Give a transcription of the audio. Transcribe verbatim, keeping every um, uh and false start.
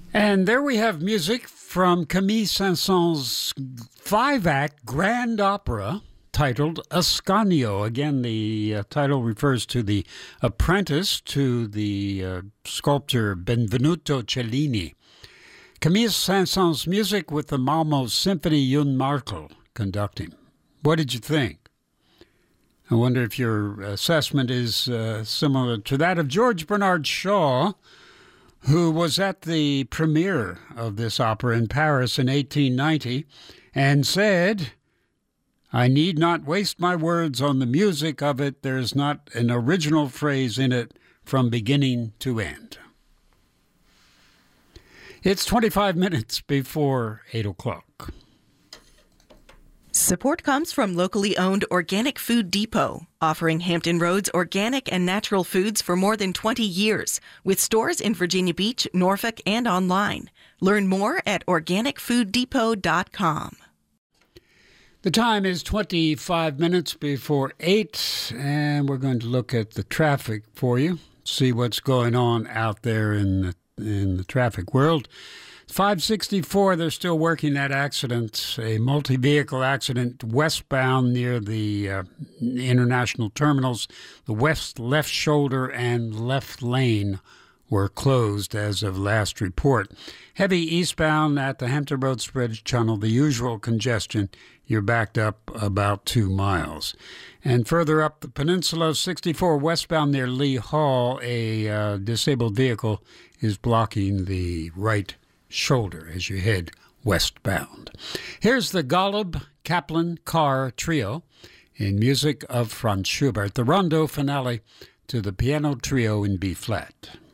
And there we have music from Camille Saint-Saëns's five-act grand opera titled Ascanio. Again, the uh, title refers to the apprentice to the uh, sculptor Benvenuto Cellini. Camille Saint-Saëns's music with the Malmo Symphony, Jun Markel conducting. What did you think? I wonder if your assessment is uh, similar to that of George Bernard Shaw, who was at the premiere of this opera in Paris in eighteen ninety and said, "I need not waste my words on the music of it. There's not an original phrase in it from beginning to end." It's twenty-five minutes before eight o'clock. Support comes from locally owned Organic Food Depot, offering Hampton Roads organic and natural foods for more than twenty years, with stores in Virginia Beach, Norfolk, and online. Learn more at organic food depot dot com. The time is twenty-five minutes before eight, and we're going to look at the traffic for you, see what's going on out there in the, in the traffic world. five sixty-four, they're still working that accident, a multi-vehicle accident westbound near the uh, international terminals. The west left shoulder and left lane were closed as of last report. Heavy eastbound at the Hampton Roads Bridge Tunnel, the usual congestion. You're backed up about two miles. And further up the peninsula, sixty-four westbound near Lee Hall, a uh, disabled vehicle is blocking the right shoulder as you head westbound. Here's the Golub Kaplan Carr Trio in music of Franz Schubert, the rondo finale to the piano trio in B flat.